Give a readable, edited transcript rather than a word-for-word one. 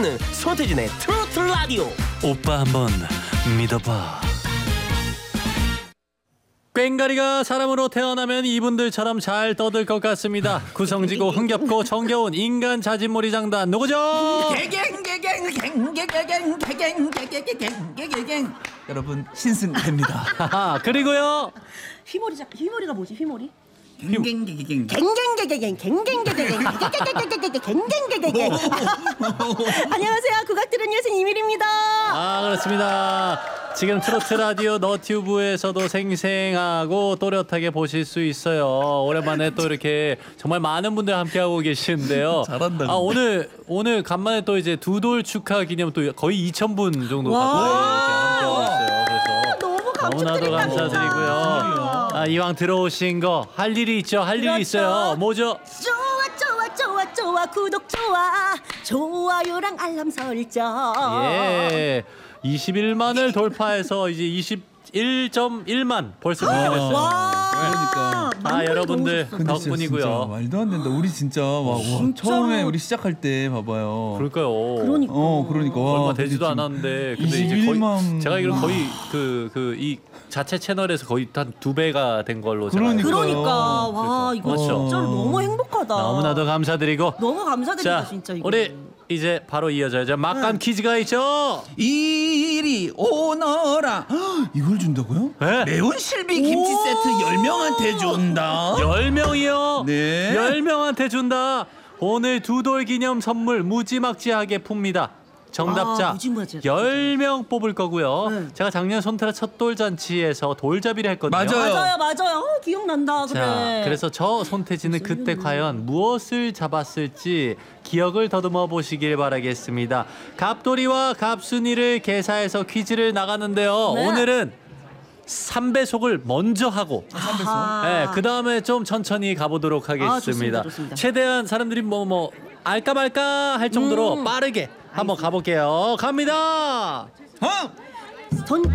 듣는 손태진의 트로트 라디오. 오빠 한번 믿어봐. 꽹가리가 사람으로 태어나면 이분들처럼 잘 떠들 것 같습니다. 구성지고 흥겹고 정겨운 인간 자진몰이 장단 누구죠? 여러분 신승태입니다. 하하, 그리고요. 휘머리가 뭐지? 휘머리? 갱갱갱갱. 안녕하세요. 국악 들은 여신 이밀입니다. 아, 그렇습니다. 지금 트로트 라디오 너튜브에서도 생생하고 또렷하게 보실 수 있어요. 오랜만에 또 이렇게 정말 많은 분들 함께하고 계시는데요. 잘한다. 아, 오늘 간만에 또 이제 두 돌 축하 기념 또 거의 2,000분 정도 가까이 이렇게 함께하고 있어요. 그래서 너무 너무나도 감사드리고요. 아, 이왕 들어오신 거 할 일이 있죠. 할 일이 있어요. 뭐죠? 좋아 구독 좋아요랑 알람 설정. 예. 21만을 돌파해서 이제 21.1만 벌써 그렇게 됐어요. 그러니까. 아, 여러분들 근데 덕분이고요. 진짜 말도 안 된다. 우리 진짜 와, 처음에 우리 시작할 때 봐봐요. 그럴까요? 그러니까. 그러니까 와, 얼마 되지도 않았는데 근데 이제 21만. 거의 제가 알기로 거의 이 자체 채널에서 거의 한 2배가 된 걸로 제가 알고 있어요. 그러니까 와 이거 그렇죠. 진짜로 너무 행복하다. 너무나도 감사드리고 너무 감사드립니다 자, 진짜 이거. 우리 이제 바로 이어져야죠. 막간 퀴즈가 있죠. 이리 오너라. 이걸 준다고요? 네. 매운 실비 김치 세트 10명한테 준다. 10명이요. 네. 10명한테 준다. 오늘 두 돌 기념 선물 무지막지하게 풉니다. 정답자 무지막지하게 10명 뽑을 거고요. 네. 제가 작년 손태라 첫 돌잔치에서 돌잡이를 했거든요. 맞아요. 기억난다. 자, 그래. 그래서 저 손태진은 그때 과연 무엇을 잡았을지 기억을 더듬어 보시길 바라겠습니다. 갑돌이와 갑순이를 개사해서 퀴즈를 나가는데요. 네. 오늘은 3배속을 먼저 하고 네, 그 다음에 좀 천천히 가보도록 하겠습니다. 좋습니다. 최대한 사람들이 뭐 알까 말까 할 정도로 빠르게 한번 가볼게요. 갑니다. 전